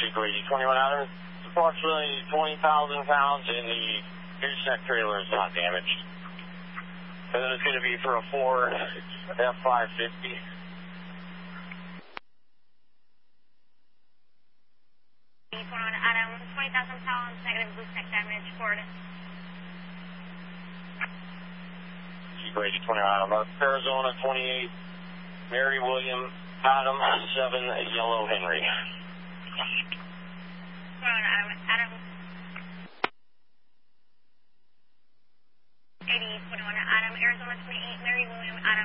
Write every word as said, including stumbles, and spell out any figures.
Grady twenty-one Adam, approximately twenty thousand pounds, and the gooseneck trailer is not damaged. And then it's going to be for a Ford F five fifty. twenty-one Adam, twenty thousand pounds, negative gooseneck damage, Ford. Grady twenty-one Adam, Arizona twenty-eight, Mary William Adam seven, Yellow Henry. twenty-one Adam, Adam. eighty, twenty-one Adam, Arizona twenty-eight, Mary William Adam.